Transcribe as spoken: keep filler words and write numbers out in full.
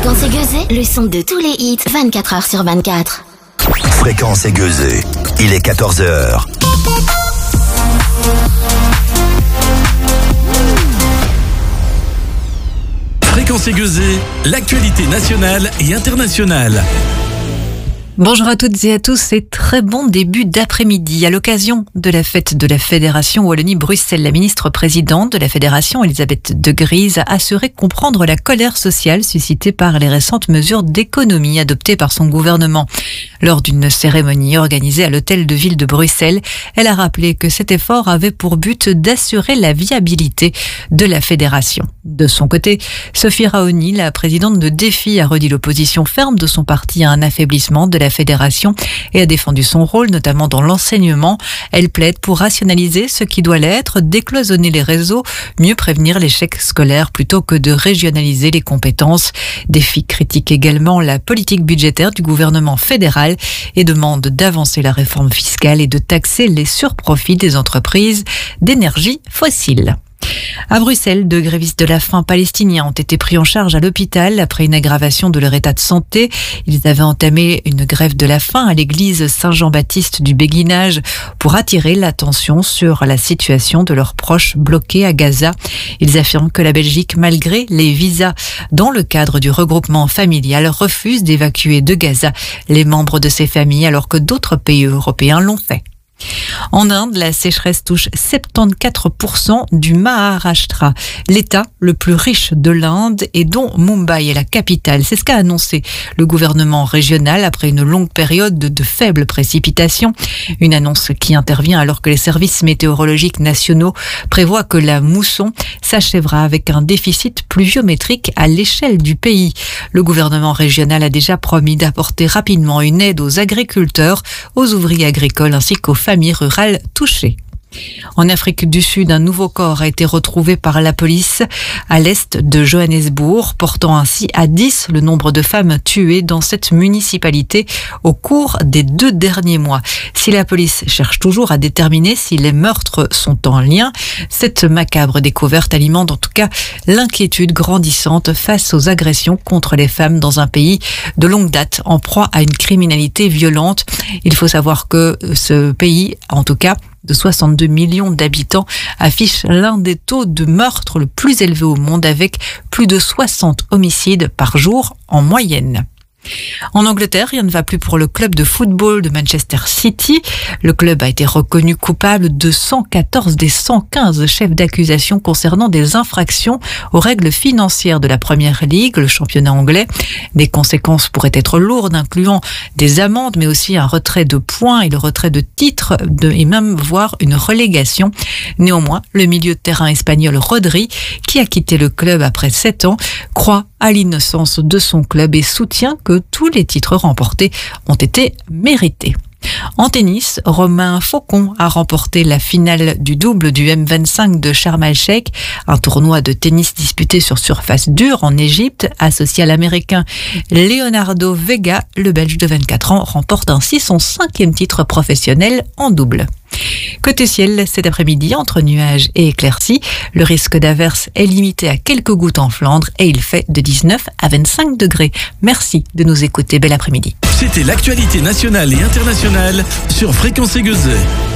Fréquence aiguisée, le son de tous les hits, vingt-quatre heures sur vingt-quatre. Fréquence aiguisée, il est quatorze heures. Fréquence aiguisée, l'actualité nationale et internationale. Bonjour à toutes et à tous et très bon début d'après-midi. À l'occasion de la fête de la Fédération Wallonie-Bruxelles, la ministre-présidente de la Fédération, Elisabeth De Gries, a assuré comprendre la colère sociale suscitée par les récentes mesures d'économie adoptées par son gouvernement. Lors d'une cérémonie organisée à l'hôtel de ville de Bruxelles, elle a rappelé que cet effort avait pour but d'assurer la viabilité de la Fédération. De son côté, Sophie Raoni, la présidente de Défi, a redit l'opposition ferme de son parti à un affaiblissement de la Fédération et a défendu son rôle, notamment dans l'enseignement. Elle plaide pour rationaliser ce qui doit l'être, décloisonner les réseaux, mieux prévenir l'échec scolaire plutôt que de régionaliser les compétences. Défi critique également la politique budgétaire du gouvernement fédéral et demande d'avancer la réforme fiscale et de taxer les surprofits des entreprises d'énergie fossile. À Bruxelles, deux grévistes de la faim palestiniens ont été pris en charge à l'hôpital après une aggravation de leur état de santé. Ils avaient entamé une grève de la faim à l'église Saint-Jean-Baptiste du Béguinage pour attirer l'attention sur la situation de leurs proches bloqués à Gaza. Ils affirment que la Belgique, malgré les visas dans le cadre du regroupement familial, refuse d'évacuer de Gaza les membres de ces familles alors que d'autres pays européens l'ont fait. En Inde, la sécheresse touche soixante-quatorze pour cent du Maharashtra, l'état le plus riche de l'Inde et dont Mumbai est la capitale. C'est ce qu'a annoncé le gouvernement régional après une longue période de, de faibles précipitations. Une annonce qui intervient alors que les services météorologiques nationaux prévoient que la mousson s'achèvera avec un déficit pluviométrique à l'échelle du pays. Le gouvernement régional a déjà promis d'apporter rapidement une aide aux agriculteurs, aux ouvriers agricoles ainsi qu'aux familles rurales touchées. En Afrique du Sud, un nouveau corps a été retrouvé par la police à l'est de Johannesburg, portant ainsi à dix le nombre de femmes tuées dans cette municipalité au cours des deux derniers mois. Si la police cherche toujours à déterminer si les meurtres sont en lien, cette macabre découverte alimente en tout cas l'inquiétude grandissante face aux agressions contre les femmes dans un pays de longue date en proie à une criminalité violente. Il faut savoir que ce pays, en tout cas, de soixante-deux millions d'habitants, affiche l'un des taux de meurtre le plus élevé au monde avec plus de soixante homicides par jour en moyenne. En Angleterre, rien ne va plus pour le club de football de Manchester City. Le club a été reconnu coupable de cent quatorze des cent quinze chefs d'accusation concernant des infractions aux règles financières de la Premier League, le championnat anglais. Des conséquences pourraient être lourdes, incluant des amendes, mais aussi un retrait de points et le retrait de titres de, et même voire une relégation. Néanmoins, le milieu de terrain espagnol Rodri, qui a quitté le club après sept ans, croit à l'innocence de son club et soutient que tous les titres remportés ont été mérités. En tennis, Romain Faucon a remporté la finale du double du M vingt-cinq de Sharm el-Sheikh, un tournoi de tennis disputé sur surface dure en Égypte, associé à l'Américain Leonardo Vega. Le Belge de vingt-quatre ans remporte ainsi son cinquième titre professionnel en double. Côté ciel, cet après-midi, entre nuages et éclaircies, le risque d'averse est limité à quelques gouttes en Flandre et il fait de dix-neuf à vingt-cinq degrés. Merci de nous écouter. Bel après-midi. C'était l'actualité nationale et internationale sur Fréquence aiguisée.